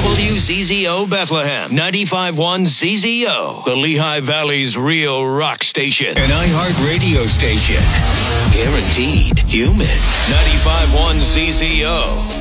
WZZO Bethlehem, 95.1 ZZO, the Lehigh Valley's real rock station. An iHeart radio station. Guaranteed human. 95.1 ZZO.